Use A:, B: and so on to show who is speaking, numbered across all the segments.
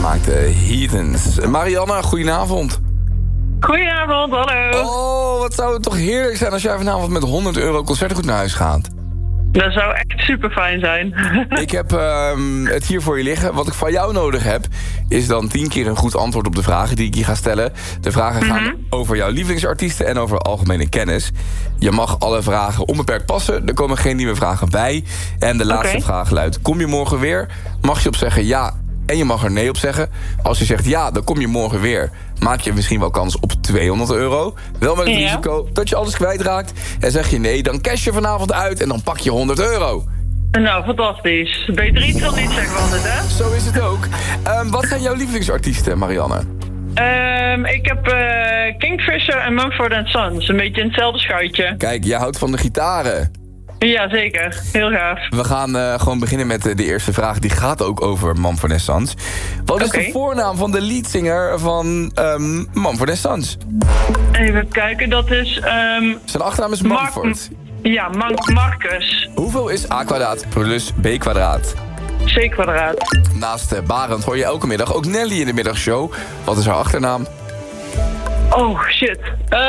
A: maakte Heathens. Marianne, goedenavond.
B: Goedenavond, hallo.
A: Oh, wat zou het toch heerlijk zijn als jij vanavond met €100 concertgoed naar huis gaat.
B: Dat zou echt super fijn zijn.
A: Ik heb het hier voor je liggen. Wat ik van jou nodig heb, is dan 10 keer een goed antwoord op de vragen die ik je ga stellen. De vragen gaan over jouw lievelingsartiesten en over algemene kennis. Je mag alle vragen onbeperkt passen. Er komen geen nieuwe vragen bij. En de laatste vraag luidt: kom je morgen weer? Mag je op zeggen ja en je mag er nee op zeggen. Als je zegt ja, dan kom je morgen weer. Maak je misschien wel kans op €200. Wel met het risico dat je alles kwijtraakt. En zeg je nee, dan cash je vanavond uit en dan pak je €100.
B: Nou, fantastisch. Beter iets dan niet zeggen van dit, hè?
A: Zo is het ook. Wat zijn jouw lievelingsartiesten, Marianne?
B: Ik heb Kingfisher en Mumford & Sons. Een beetje in hetzelfde schuitje.
A: Kijk, jij houdt van de gitaren.
B: Ja, zeker. Heel gaaf.
A: We gaan gewoon beginnen met de eerste vraag. Die gaat ook over Mumford & Sons. Wat is de voornaam van de leadzanger van Mumford & Sons?
B: Even kijken, dat is...
A: Zijn achternaam is Mumford.
B: Ja, Marcus.
A: Hoeveel is a kwadraat plus b kwadraat?
B: C kwadraat.
A: Naast Barend hoor je elke middag ook Nelly in de middagshow. Wat is haar achternaam?
B: Oh, shit.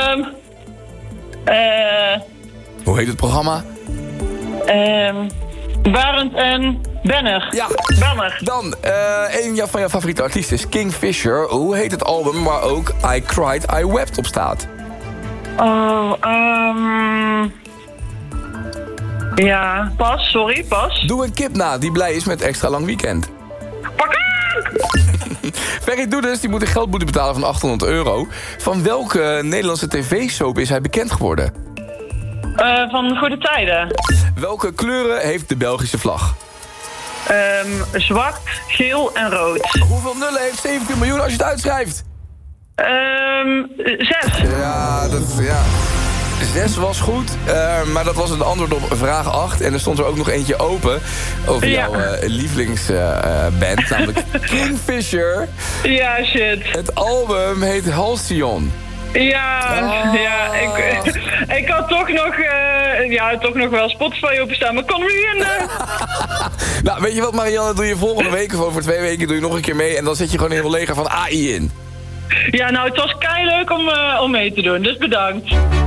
A: Hoe heet het programma?
B: Barend en Benner.
A: Ja,
B: Benner.
A: Dan, een van jouw favoriete artiesten is Kingfisher. Hoe heet het album waar ook I Cried, I Wept op staat?
B: Ja, pas, sorry, pas.
A: Doe een kip na die blij is met extra lang weekend. Ferry Doedens die moet een geldboete betalen van €800. Van welke Nederlandse tv-soap is hij bekend geworden?
B: Van Goede Tijden.
A: Welke kleuren heeft de Belgische vlag?
B: Zwart, geel en rood.
A: Hoeveel nullen heeft 17 miljoen als je het uitschrijft?
B: 6.
A: Ja, 6 was goed, maar dat was een antwoord op vraag 8. En er stond er ook nog eentje open over jouw lievelingsband, namelijk Kingfisher.
B: Ja, shit.
A: Het album heet Halcyon.
B: Ik had toch nog wel Spotify openstaan, maar kon er niet in.
A: Nou, weet je wat, Marianne, doe je volgende week of over 2 weken doe je nog een keer mee en dan zet je gewoon een heel leger van AI in.
B: Ja, nou, het was keileuk om mee te doen, dus bedankt.